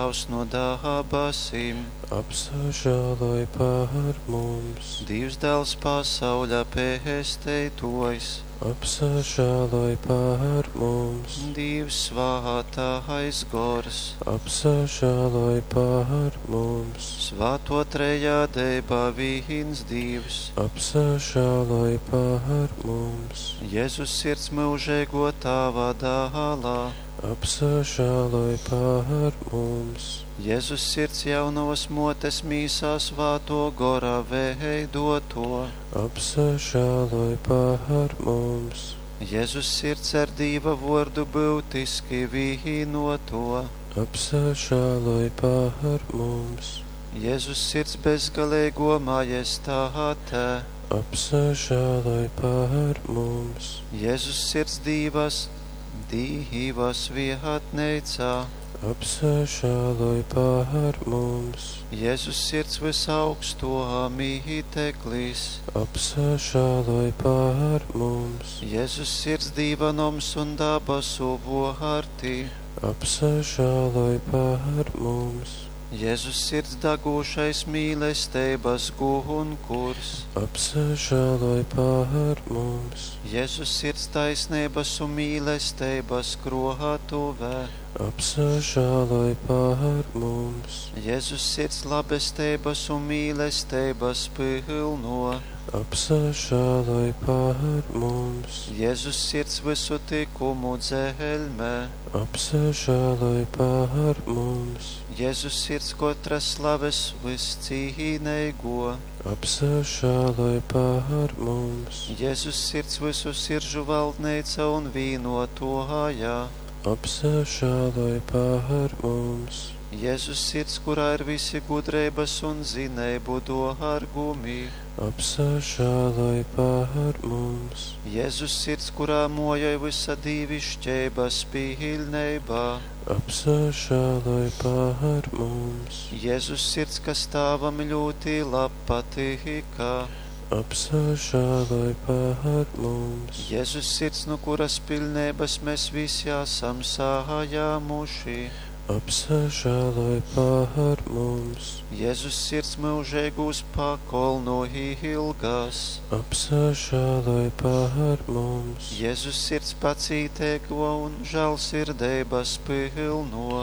Tēvs no debesīm, apsažāloj par mums, Dievs dēls pasauļa pēsteitojs, apsažāloj par mums, Dievs svātais gors, apsažāloj par mums, svāto trejādeiba viens Dievs, apsažāloj par mums, Jēzus sirds mūžēgo tava dālā, apsažāloj par mums, Jēzus sirds jaunavas motes mīsā svāto gora veidoto, apsažāloj par mums, Jēzus sirds ar Dieva vārdu būtiski vienoto, apsažāloj par mums, Jēzus sirds bezgalīgo majestāte, apsažāloj par mums, Jēzus sirds divas vietneicā, apsažāloj par mums, Jēzus sirds visaugsto mīteklis, apsažāloj par mums, Jēzus sirds dīvanoms un dabasu vārtī, apsažāloj par mums, Jēzus sirds dagūšais mīlestības gunkurs, apsažāloj par mums, Jēzus sirds taisnības un mīlestības krohatuvē, apsažāloj par mums, Jēzus sirds labestības un mīlestības pilno, apsažāloj par mums, Jēzus sirds visu tikumu dzelmē, apsažāloj par mums, Jēzus sirds katras slaves viscīneigo, apsažāloj par mums, Jēzus sirds visu siržu valdneica un vīnotojā, apsažāloj par mums, Jēzus sirds, kurā ir visi gudrības un zineibu dārgumi, apsažāloj par mums, Jēzus sirds, kurā mojoja visa dīvišķības pilnībā, apsažāloj par mums, Jēzus sirds, kas tāvam ļoti patika, apsažāloj par mums, Jēzus sirds, no kuras pilnības mēs visi esam sājāmuši, apsažāloj par mums, Jēzus sirds mūžēgūs pakolno ilgas, apsažāloj par mums, Jēzus sirds pacītēgo un žēlsirdības pilno,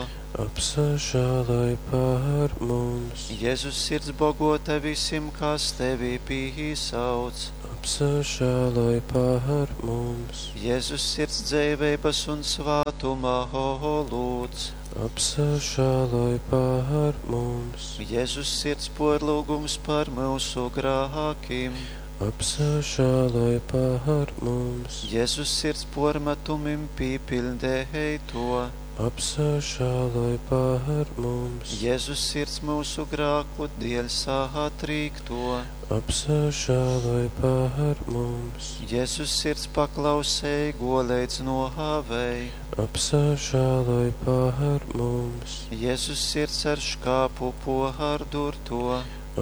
apsažāloj par mums, Jēzus sirds bogota visiem, kas tevi pīsauc, apsažāloj par mums, Jēzus sirds dzēvības un svātumā lūdz, apsažāloj par mums, Jēzus sirds porlūgums par mūsu grākiem, apsažāloj par mums, Jēzus sirds pormatumim pīpildēj to, apsažāloj par mums, Jēzus sirds mūsu grāku dēļ sātrīkto, apsažāloj par mums, Jēzus sirds paklausēja golēdz no havei, apsažāloj par mums, Jēzus sirds ar škāpu pohārdurto,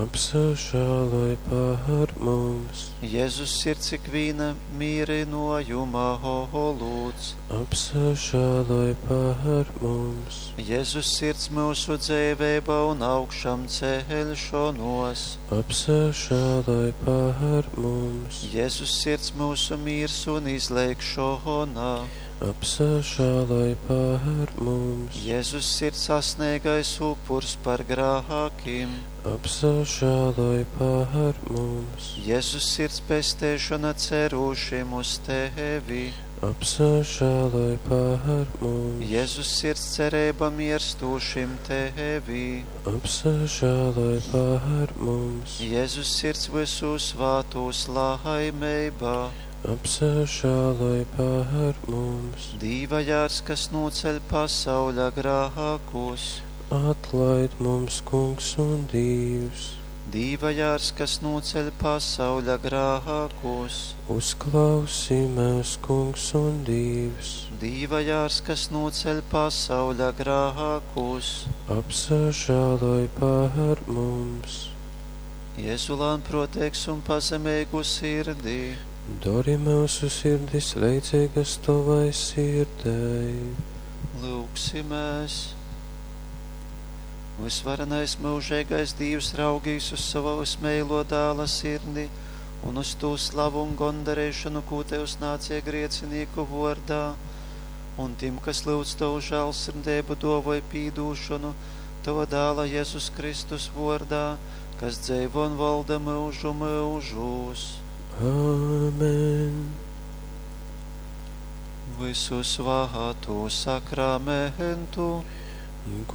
apsažāloj par mums, Jēzus sirds ikvīna mīrinojumā lūdz, apsažāloj par mums, Jēzus sirds mūsu dzēvēba un augšam ceļšonos, apsažāloj par mums, Jēzus sirds mūsu mīrs un izlēkšonā, apsažāloj par mums, Jēzus sirds sasniegais upurs par grākiem, apsažāloj par mums, Jēzus sirds pestēšana cerūšiem uz tevi, apsažāloj par mums, Jēzus sirds cerēba mirstūšiem tevi, apsažāloj par mums, Jēzus sirds visu svātos laimībā, apsažāloj par mums, Dīvajārs, kas noceļ pasauļa grākus, atlaid mums, Kungs un Dievs, Dīvajārs, kas noceļ pasauļa grākus, uzklausī mēs, Kungs un Dievs, Dīvajārs, kas noceļ pasauļa grākus, apsažāloj par mums, Jēzulān proteiks un pazemēgu sirdī, dori mūsu sirdis leicīgas tuvai sirdei, lūksimies. Visvarenais mūžīgais Dievs raugīs uz savu smēlo dēla sirdi un uz to slavu un gondarēšanu, ko Tevs nācija griecinīku vārdā, un tiem, kas lūdz Tavu žēlsirdību, dāvāj pīdūšanu Tava dēla Jēzus Kristus vārdā, kas dzīvo un valda mūžu mūžos. Amen. Visu svātu sakramentu